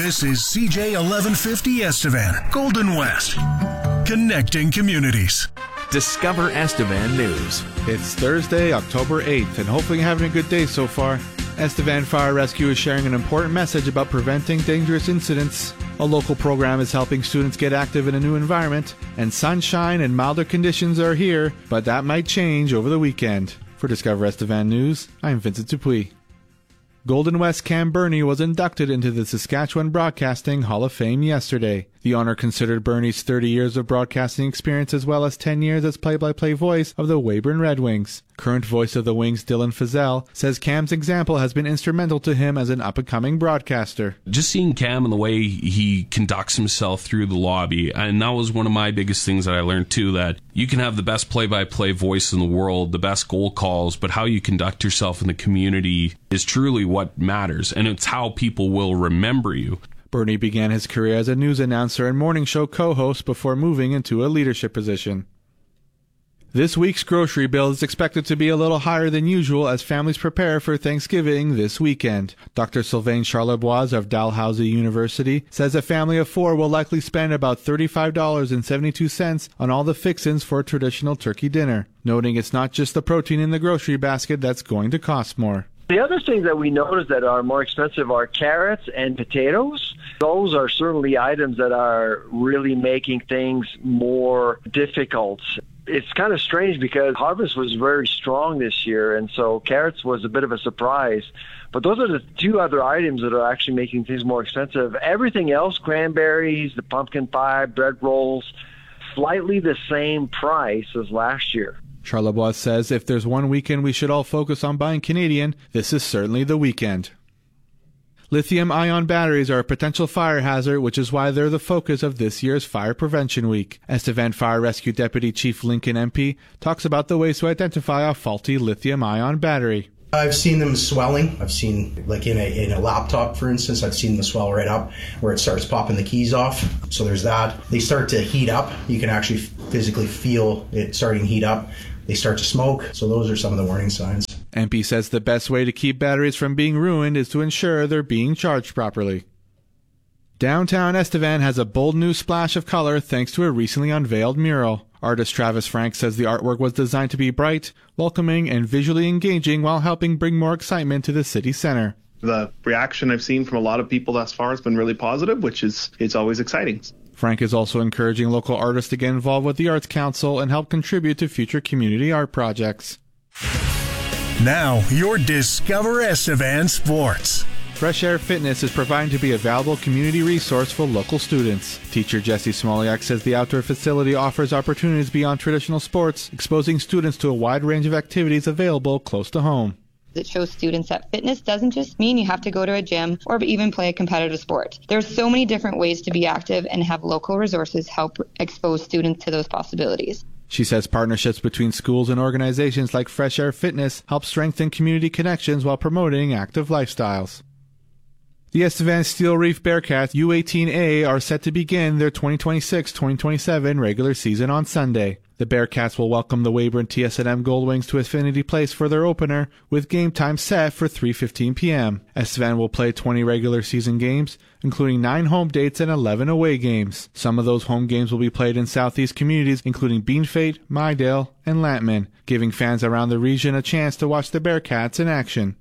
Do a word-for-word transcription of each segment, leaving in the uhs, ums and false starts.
This is C J eleven fifty Estevan, Golden West, connecting communities. Discover Estevan News. It's Thursday, October eighth, and hopefully you're having a good day so far. Estevan Fire Rescue is sharing an important message about preventing dangerous incidents. A local program is helping students get active in a new environment, and sunshine and milder conditions are here, but that might change over the weekend. For Discover Estevan News, I'm Vincent Dupuis. Golden West Cam Burney was inducted into the Saskatchewan Broadcasting Hall of Fame yesterday. The honor considered Burney's thirty years of broadcasting experience as well as ten years as play-by-play voice of the Weyburn Red Wings. Current voice of the Wings, Dylan Fizzell, says Cam's example has been instrumental to him as an up-and-coming broadcaster. Just seeing Cam and the way he conducts himself through the lobby, and that was one of my biggest things that I learned too, that you can have the best play-by-play voice in the world, the best goal calls, but how you conduct yourself in the community is truly what matters, and it's how people will remember you. Burney began his career as a news announcer and morning show co-host before moving into a leadership position. This week's grocery bill is expected to be a little higher than usual as families prepare for Thanksgiving this weekend. Doctor Sylvain Charlebois of Dalhousie University says a family of four will likely spend about thirty-five dollars and seventy-two cents on all the fixins for a traditional turkey dinner, noting it's not just the protein in the grocery basket that's going to cost more. The other things that we notice that are more expensive are carrots and potatoes. Those are certainly items that are really making things more difficult. It's kind of strange because harvest was very strong this year, and so carrots was a bit of a surprise. But those are the two other items that are actually making things more expensive. Everything else, cranberries, the pumpkin pie, bread rolls, slightly the same price as last year. Charlebois says if there's one weekend we should all focus on buying Canadian, this is certainly the weekend. Lithium-ion batteries are a potential fire hazard, which is why they're the focus of this year's Fire Prevention Week. Estevan Fire Rescue Deputy Chief Lincoln M P talks about the ways to identify a faulty lithium-ion battery. I've seen them swelling. I've seen, like in a in a laptop, for instance, I've seen them swell right up where it starts popping the keys off. So there's that. They start to heat up. You can actually physically feel it starting to heat up. They start to smoke. So those are some of the warning signs. M P says the best way to keep batteries from being ruined is to ensure they're being charged properly. Downtown Estevan has a bold new splash of color thanks to a recently unveiled mural. Artist Travis Frank says the artwork was designed to be bright, welcoming, and visually engaging while helping bring more excitement to the city center. The reaction I've seen from a lot of people thus far has been really positive, which is it's always exciting. Frank is also encouraging local artists to get involved with the Arts Council and help contribute to future community art projects. Now, your Discover Estevan Sports. Fresh Air Fitness is providing to be a valuable community resource for local students. Teacher Jesse Smoliak says the outdoor facility offers opportunities beyond traditional sports, exposing students to a wide range of activities available close to home. It shows students that fitness doesn't just mean you have to go to a gym or even play a competitive sport. There's so many different ways to be active, and have local resources help expose students to those possibilities. She says partnerships between schools and organizations like Fresh Air Fitness help strengthen community connections while promoting active lifestyles. The Estevan Steel Reef Bearcats U eighteen A are set to begin their twenty twenty-six twenty twenty-seven regular season on Sunday. The Bearcats will welcome the Weyburn T S and M Goldwings to Affinity Place for their opener, with game time set for three fifteen p.m. Estevan will play twenty regular season games, including nine home dates and eleven away games. Some of those home games will be played in southeast communities, including Beanfate, Mydale, and Lantman, giving fans around the region a chance to watch the Bearcats in action.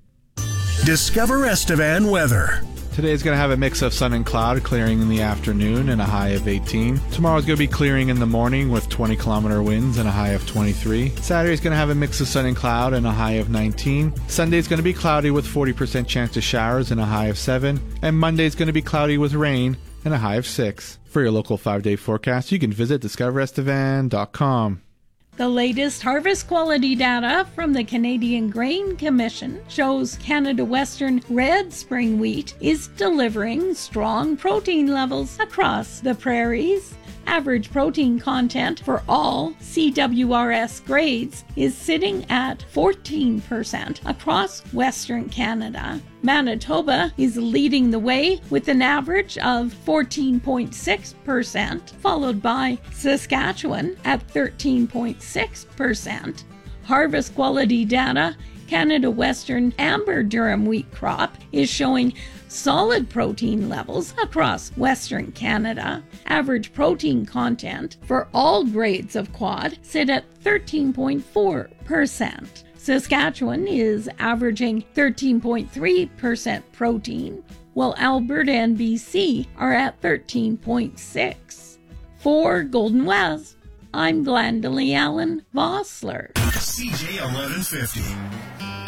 Discover Estevan weather. Today's going to have a mix of sun and cloud, clearing in the afternoon and a high of eighteen. Tomorrow's going to be clearing in the morning with twenty kilometer winds and a high of twenty-three. Saturday's going to have a mix of sun and cloud and a high of nineteen. Sunday's going to be cloudy with forty percent chance of showers and a high of seven. And Monday's going to be cloudy with rain and a high of six. For your local five-day forecast, you can visit discover estevan dot com. The latest harvest quality data from the Canadian Grain Commission shows Canada Western red spring wheat is delivering strong protein levels across the prairies. Average protein content for all C W R S grades is sitting at fourteen percent across Western Canada. Manitoba is leading the way with an average of fourteen point six percent, followed by Saskatchewan at thirteen point six percent. Harvest quality data, Canada Western amber durum wheat crop is showing solid protein levels across Western Canada. Average protein content for all grades of quad sit at thirteen point four percent. Saskatchewan is averaging thirteen point three percent protein, while Alberta and B C are at thirteen point six. For Golden West, I'm Glendalee Allen Vossler. C J eleven fifty.